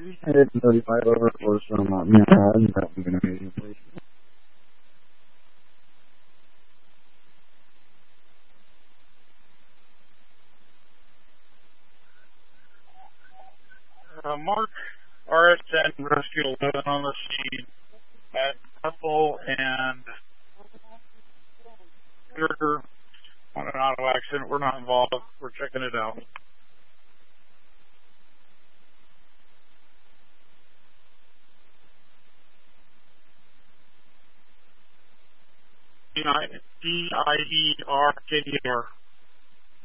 I didn't 35 over for some, and that would be an amazing place. Mark RSN Rescue 11 on the scene at Bethel and Gerger on an auto accident. We're not involved. We're checking it out. D-I-E-R-K-E-R.